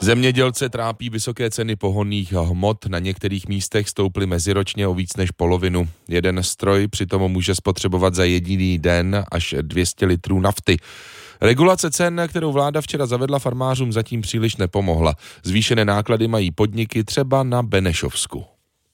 Zemědělce trápí vysoké ceny pohonných hmot, na některých místech stouply meziročně o víc než polovinu. Jeden stroj přitom může spotřebovat za jediný den až 200 litrů nafty. Regulace cen, kterou vláda včera zavedla farmářům, zatím příliš nepomohla. Zvýšené náklady mají podniky třeba na Benešovsku.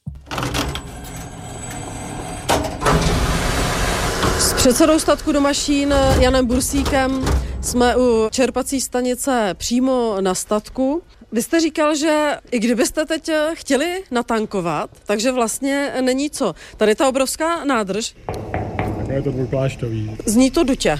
S předsedou statku Domašín Janem Bursíkem jsme u čerpací stanice přímo na statku. Vy jste říkal, že i kdybyste teď chtěli natankovat, takže vlastně není co. Tady ta obrovská nádrž. Je to dvoupláštový. Zní to dutě.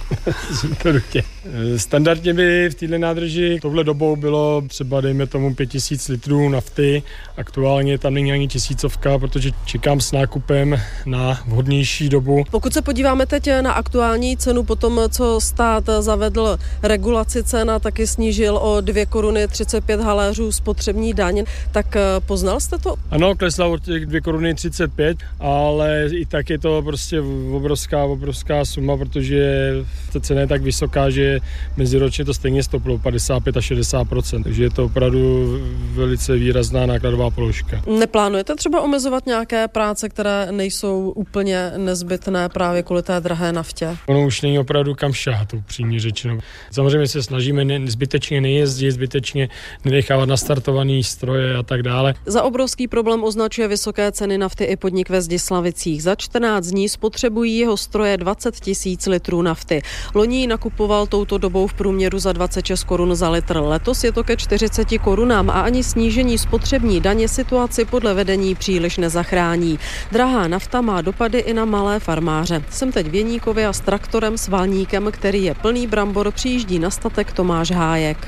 Standardně by v této nádrži touhle dobou bylo třeba, dejme tomu, 5000 litrů nafty. Aktuálně tam není ani 1000, protože čekám s nákupem na vhodnější dobu. Pokud se podíváme teď na aktuální cenu po tom, co stát zavedl regulaci cen a taky snížil o 2 koruny 35 haléřů spotřební daň, tak poznal jste to? Ano, klesla o těch 2 koruny 35, ale i tak je to prostě obrovská suma, protože ta cena je tak vysoká, že meziročně to stejně stouplo 55 až 60%, takže je to opravdu velice výrazná nákladová položka. Neplánujete třeba omezovat nějaké práce, které nejsou úplně nezbytné právě kvůli té drahé naftě? Ono už není opravdu kam šahat, upřímně řečeno. Samozřejmě se snažíme zbytečně nejezdit, zbytečně nenechávat nastartovaný stroje a tak dále. Za obrovský problém označuje vysoké ceny nafty i podnik ve Zdislavicích. Za 14 dní spotřebují jeho stroje 20 000 litrů nafty. Loni nakupoval touto dobou v průměru za 26 korun za litr. Letos je to ke 40 korunám a ani snížení spotřební daně situaci podle vedení příliš nezachrání. Drahá nafta má dopady i na malé farmáře. Jsem teď v Jeníkově a s traktorem s valníkem, který je plný brambor, přijíždí na statek Tomáš Hájek.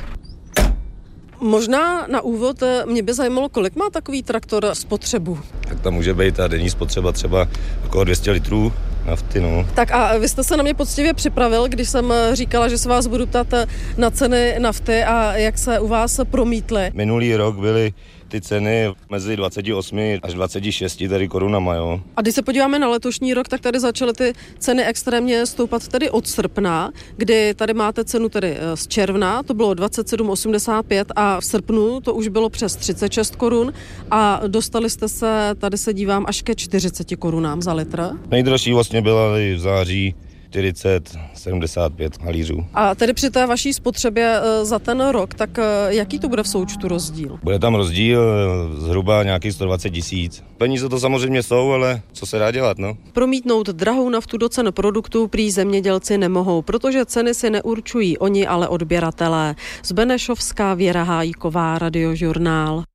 Možná na úvod mě by zajímalo, kolik má takový traktor spotřebu. Tak tam může být ta denní spotřeba třeba okolo 200 litrů nafty, no. Tak a vy jste se na mě poctivě připravil, když jsem říkala, že se vás budu ptát na ceny nafty a jak se u vás promítly. Minulý rok byly ty ceny mezi 28 až 26 tady korunama, jo. A když se podíváme na letošní rok, tak tady začaly ty ceny extrémně stoupat tedy od srpna, kdy tady máte cenu tedy z června, to bylo 27,85 a v srpnu to už bylo přes 36 korun a dostali jste se, tady se dívám, až ke 40 korunám za litr. Nejdražší vlastně byla v září 40-75 halířů. A tedy při té vaší spotřebě za ten rok, tak jaký to bude v součtu rozdíl? Bude tam rozdíl zhruba nějakých 120 000. Peníze to samozřejmě jsou, ale co se dá dělat, no? Promítnout drahou naftu do cen produktů prý zemědělci nemohou, protože ceny si neurčují oni, ale odběratelé. Z Benešovská Věra Hájková, Radiožurnál.